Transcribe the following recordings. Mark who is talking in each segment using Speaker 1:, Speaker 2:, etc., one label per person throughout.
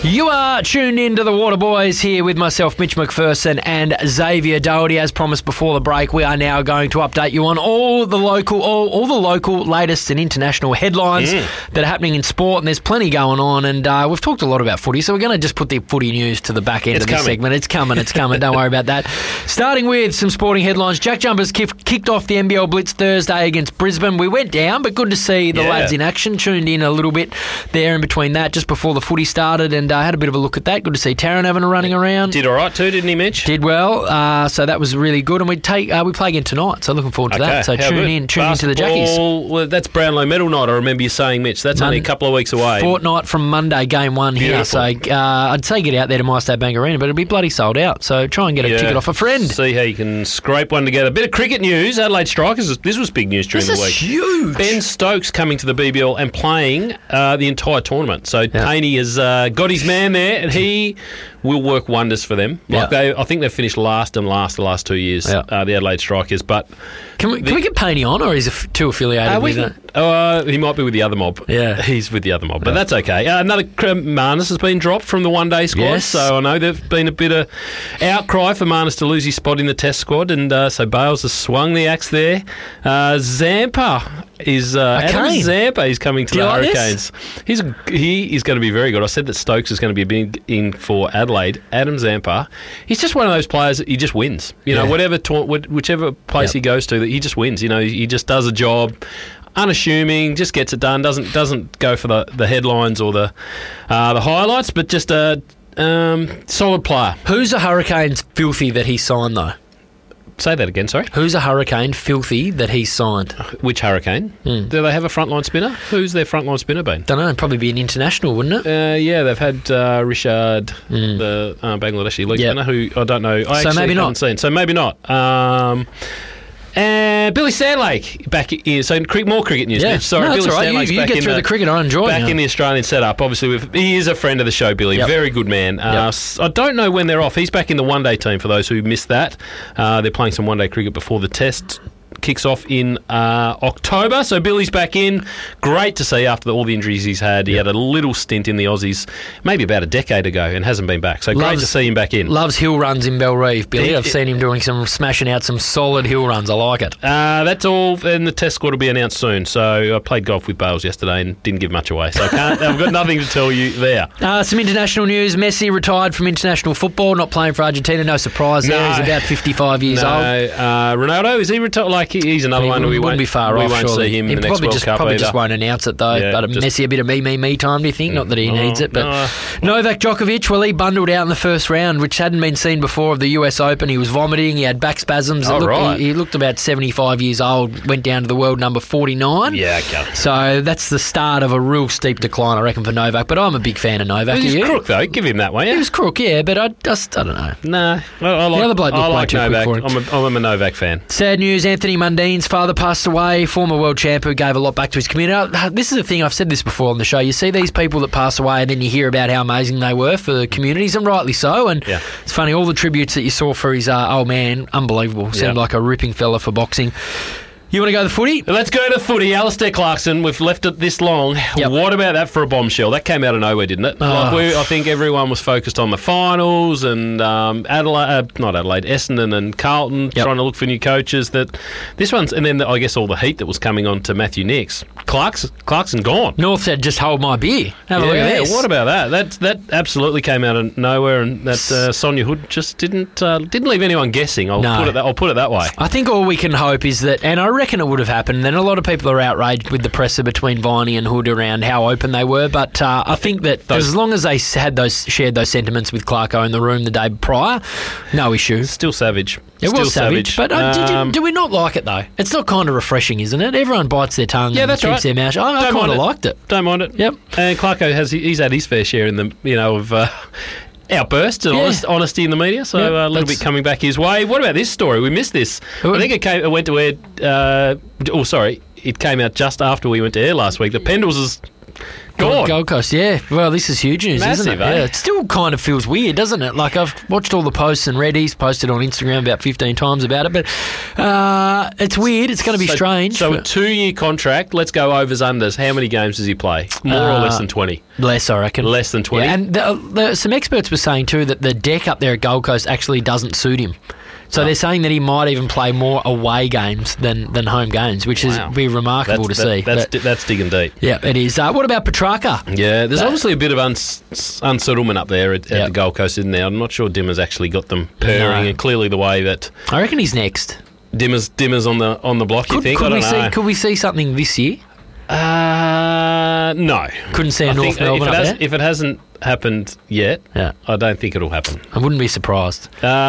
Speaker 1: You are tuned into the Waterboys here with myself, Mitch McPherson, and Xavier Doherty. As promised before the break, we are now going to update you on all the local latest and international headlines that are happening in sport, and there's plenty going on. And we've talked a lot about footy, so we're going to just put the footy news to the back end of this segment. It's coming. Don't worry about that. Starting with some sporting headlines, Jack Jumpers kicked off the NBL Blitz Thursday against Brisbane. We went down, but good to see the lads in action. Tuned in a little bit there in between that, just before the footy started, and had a bit of a look at that. Good to see Taryn having a running around.
Speaker 2: Did all right too, didn't he, Mitch?
Speaker 1: Did well. So that was really good. And we play again tonight, so looking forward to that. So tune in to the Jackies.
Speaker 2: Well, that's Brownlow medal night, I remember you saying, Mitch. That's only a couple of weeks away.
Speaker 1: Fortnight from Monday, game one. Beautiful. Here. So I'd say get out there to MyState Bank Arena, but it'll be bloody sold out. So try and get a ticket off a friend.
Speaker 2: See how you can scrape one together. Bit of cricket news. Adelaide Strikers. This was big news during the week.
Speaker 1: This is huge.
Speaker 2: Ben Stokes coming to the BBL and playing the entire tournament. So Taney has got his man there, and he will work wonders for them. I think they've finished last the last 2 years, the Adelaide Strikers. But
Speaker 1: can we get Paney on, or is he too affiliated with it?
Speaker 2: He might be with the other mob.
Speaker 1: Yeah.
Speaker 2: He's with the other mob, but that's okay. Another Marnus has been dropped from the one-day squad, so I know there's been a bit of outcry for Marnus to lose his spot in the test squad, and so Bales has swung the axe there. Zampa is Adam Zampa is coming to the Hurricanes. He is going to be very good. I said that Stokes is going to be big in for Adelaide. Adam Zampa, he's just one of those players that he just wins. Whichever place he goes to, that he just wins. He just does a job, unassuming, just gets it done. Doesn't go for the headlines or the highlights, but just a solid player.
Speaker 1: Who's a Hurricanes filthy that he signed though?
Speaker 2: Say that again, sorry.
Speaker 1: Who's a Hurricane filthy that he signed?
Speaker 2: Which Hurricane? Do they have a frontline spinner? Who's their frontline spinner been?
Speaker 1: Don't know. It'd probably be an international, wouldn't it?
Speaker 2: They've had Rishad, the Bangladeshi league spinner, who I don't know. I
Speaker 1: maybe not.
Speaker 2: haven't seen. So maybe not. And Billy Sandlake back in. So more cricket news. Mitch. Sorry,
Speaker 1: that's
Speaker 2: Billy
Speaker 1: all right.
Speaker 2: Sandlake's
Speaker 1: you
Speaker 2: back
Speaker 1: get
Speaker 2: in
Speaker 1: through the cricket. I enjoy
Speaker 2: back in the Australian setup. Obviously, he is a friend of the show, Billy. Very good man. I don't know when they're off. He's back in the one-day team. For those who missed that, they're playing some one-day cricket before the test kicks off in October. So Billy's back in. Great to see after all the injuries he's had. He had a little stint in the Aussies maybe about a decade ago and hasn't been back. So great to see him back in.
Speaker 1: Loves hill runs in Belrive, Billy. I've seen him smashing out some solid hill runs. I like it.
Speaker 2: That's all, and the test squad will be announced soon. So I played golf with Bales yesterday and didn't give much away. So I've got nothing to tell you there.
Speaker 1: Some international news. Messi retired from international football, not playing for Argentina. No surprise there. He's about 55 years old.
Speaker 2: Ronaldo, is he retired? He's another one we won't
Speaker 1: be far off.
Speaker 2: We won't see him in the next World Cup
Speaker 1: probably
Speaker 2: either.
Speaker 1: just won't announce it though. But Messi a bit of me time, do you think? Not that he needs it. But Novak Djokovic, he bundled out in the first round, which hadn't been seen before of the US Open. He was vomiting. He had back spasms. He looked about 75 years old. Went down to the world number 49.
Speaker 2: Yeah, okay.
Speaker 1: So that's the start of a real steep decline, I reckon, for Novak. But I'm a big fan of Novak.
Speaker 2: He was crook though. Give him that one. Yeah?
Speaker 1: He was crook, but I don't know.
Speaker 2: Nah, I like Novak. I'm a Novak fan.
Speaker 1: Sad news. Anthony Mundine's father passed away, former world champ who gave a lot back to his community. This is the thing, I've said this before on the show. You see these people that pass away and then you hear about how amazing they were for the communities, and rightly so. And it's funny, all the tributes that you saw for his old man, unbelievable. Seemed like a ripping fella for boxing. You want to go to the footy?
Speaker 2: Let's go to the footy. Alistair Clarkson, we've left it this long. What about that for a bombshell? That came out of nowhere, didn't it? I think everyone was focused on the finals and Essendon and Carlton trying to look for new coaches. And then I guess all the heat that was coming on to Matthew Nicks. Clarkson gone.
Speaker 1: North said, just hold my beer. Have a look at this.
Speaker 2: What about that? That absolutely came out of nowhere, and that Sonia Hood just didn't leave anyone guessing. I'll put it that way.
Speaker 1: I think all we can hope is that, and I reckon it would have happened, and a lot of people are outraged with the presser between Viney and Hood around how open they were, but I think that as long as they shared those sentiments with Clarko in the room the day prior, no issue.
Speaker 2: Still savage.
Speaker 1: It was savage, but do we not like it though? It's not kind of refreshing, isn't it? Everyone bites their tongue and keeps their mouth. I kind of liked it.
Speaker 2: Don't mind it.
Speaker 1: Yep.
Speaker 2: And Clarko he's had his fair share in the of outbursts and honesty in the media, so a little bit coming back his way. What about this story? We missed this. I think it went to air. It came out just after we went to air last week. The Pendles Gone.
Speaker 1: Gold Coast, yeah. Well, this is huge news, isn't
Speaker 2: Massive,
Speaker 1: it?
Speaker 2: eh?
Speaker 1: Yeah, it still kind of feels weird, doesn't it? Like, I've watched all the posts and read. He's posted on Instagram about 15 times about it, but it's weird. It's going to be strange.
Speaker 2: So a 2-year contract, let's go overs, unders. How many games does he play? More or less than 20?
Speaker 1: Less, I reckon.
Speaker 2: Less than 20?
Speaker 1: Yeah, and some experts were saying, too, that the deck up there at Gold Coast actually doesn't suit him. So they're saying that he might even play more away games than home games, which is be remarkable to see.
Speaker 2: That's digging deep.
Speaker 1: Yeah, it is. What about Petrarca?
Speaker 2: Yeah, there's obviously a bit of unsettlement up there at the Gold Coast, isn't there? I'm not sure Dimmer's actually got them purring, and clearly the way that
Speaker 1: I reckon he's next.
Speaker 2: Dimmer's on the block. You think? I don't know.
Speaker 1: Could we see something this year?
Speaker 2: No.
Speaker 1: Couldn't see a North Melbourne up there?
Speaker 2: If it hasn't happened yet, I don't think it'll happen.
Speaker 1: I wouldn't be surprised.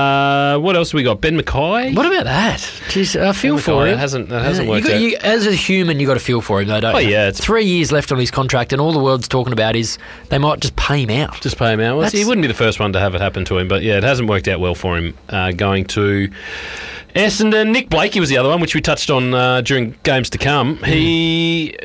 Speaker 2: What else have we got? Ben Mackay?
Speaker 1: What about that? Jeez, I feel for him.
Speaker 2: It hasn't worked out.
Speaker 1: As a human, you got to feel for him, though, don't you?
Speaker 2: Yeah.
Speaker 1: It's 3 years left on his contract, and all the world's talking about is they might just pay him out.
Speaker 2: Just pay him out. Well, he wouldn't be the first one to have it happen to him, but yeah, it hasn't worked out well for him going to Essendon. Nick Blakey was the other one, which we touched on during games to come. He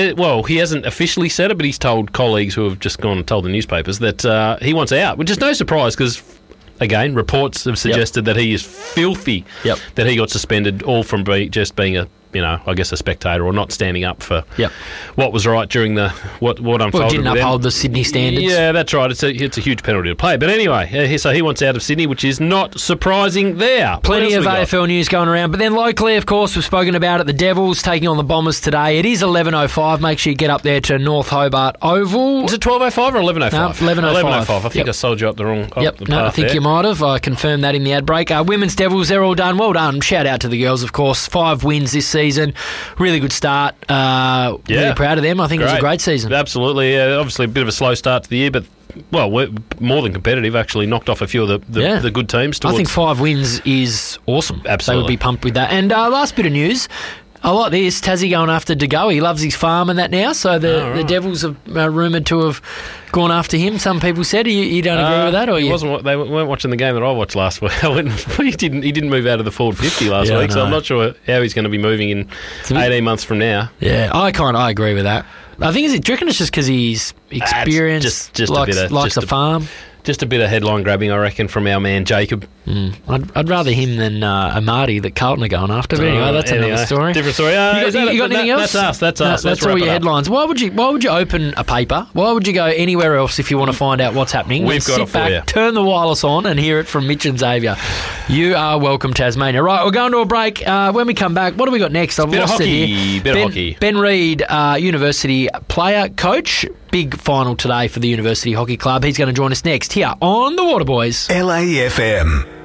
Speaker 2: hasn't officially said it, but he's told colleagues who have just gone and told the newspapers that he wants out, which is no surprise because, again, reports have suggested that he is filthy, that he got suspended all from just being a spectator or not standing up for what was right during what unfolded.
Speaker 1: Well, didn't uphold the Sydney standards.
Speaker 2: Yeah, that's right. It's a huge penalty to play. But anyway, so he wants out of Sydney, which is not surprising there.
Speaker 1: Plenty of AFL news going around. But then locally, of course, we've spoken about it. The Devils taking on the Bombers today. It is 11:05. Make sure you get up there to North Hobart Oval.
Speaker 2: Is it 12:05 or 11:05?
Speaker 1: No, 11:05.
Speaker 2: 11:05. I think I sold you up the wrong path
Speaker 1: I think you might have. I confirmed that in the ad break. Women's Devils, they're all done. Well done. Shout out to the girls, of course. 5 wins this season. Really good start. Really proud of them. I think it was a great season.
Speaker 2: Absolutely. Obviously a bit of a slow start to the year, but we're more than competitive. Actually knocked off a few of the good teams.
Speaker 1: I think 5 wins is awesome.
Speaker 2: Absolutely.
Speaker 1: They would be pumped with that. And last bit of news. I like this. Tassie going after De Goey. He loves his farm and that now. So the Devils are rumoured to have gone after him. Some people said. You don't agree with that, or
Speaker 2: they weren't watching the game that I watched last week. He didn't move out of the forward 50 last week, so I'm not sure how he's going to be moving in 18 months from now.
Speaker 1: Yeah, I agree with that. I think do you reckon it's just because he's experienced,
Speaker 2: just
Speaker 1: likes a farm?
Speaker 2: Just a bit of headline grabbing, I reckon, from our man Jacob.
Speaker 1: I'd rather him than Amati that Carlton are going after. But anyway, that's another story.
Speaker 2: Different story.
Speaker 1: You got anything else?
Speaker 2: That's us.
Speaker 1: That's all your headlines. Why would you open a paper? Why would you go anywhere else if you want to find out what's happening?
Speaker 2: We've got it for you.
Speaker 1: Turn the wireless on and hear it from Mitch and Xavier. You are welcome, Tasmania. Right, we're going to a break. When we come back, what do we got next? I've lost it here.
Speaker 2: Bit of hockey.
Speaker 1: Ben Reid, University player, coach. Big final today for the University Hockey Club. He's going to join us next here on The Waterboys.
Speaker 3: LAFM.